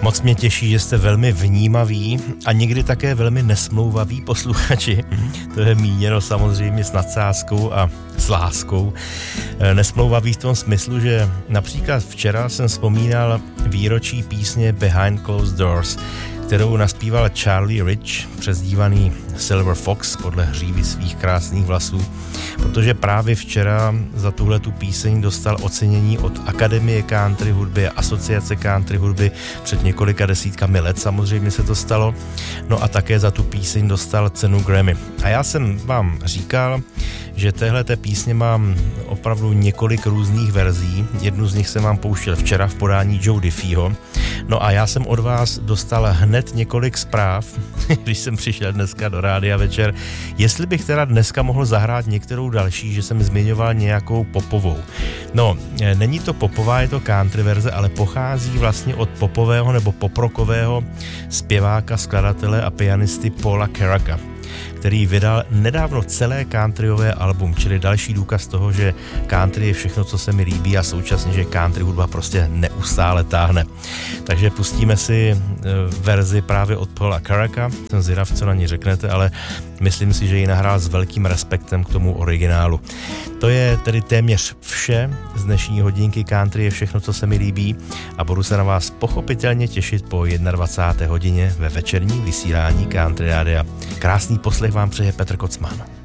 Moc mě těší, že jste velmi vnímaví a někdy také velmi nesmlouvaví posluchači. To je míněno samozřejmě s nadsázkou a s láskou. Nesmlouvaví v tom smyslu, že například včera jsem vzpomínal výročí písně Behind Closed Doors, kterou naspíval Charlie Rich, přezdívaný Silver Fox podle hřívy svých krásných vlasů, protože právě včera za tuhletu píseň dostal ocenění od Akademie country hudby a Asociace country hudby před několika desítkami let, samozřejmě se to stalo, no a také za tu píseň dostal cenu Grammy. A já jsem vám říkal, že téhleté písně mám opravdu několik různých verzí, jednu z nich jsem vám pouštěl včera v podání Joe Diffieho, no a já jsem od vás dostal hned několik zpráv, když jsem přišel dneska do rádia večer, jestli bych teda dneska mohl zahrát některou další, že jsem zmiňoval nějakou popovou. No, není to popová, je to country verze, ale pochází vlastně od popového nebo poprokového zpěváka, skladatele a pianisty Paula Carracka, který vydal nedávno celé countryové album, čili další důkaz toho, že country je všechno, co se mi líbí a současně, že country hudba prostě neustále táhne. Takže pustíme si verzi právě od Paula Carracka, jsem zvědav, co na ní řeknete, ale myslím si, že ji nahrál s velkým respektem k tomu originálu. To je tedy téměř vše z dnešní hodinky Country je všechno, co se mi líbí a budu se na vás pochopitelně těšit po 21. hodině ve večerním vysílání Country Rádia. Krásný poslech vám přeje Petr Kocman.